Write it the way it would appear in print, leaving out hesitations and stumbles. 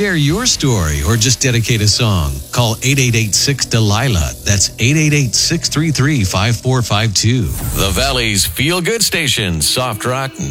Share your story or just dedicate a song. Call 888-6-DELILA. That's 888-633-5452. The Valley's feel-good station, soft rock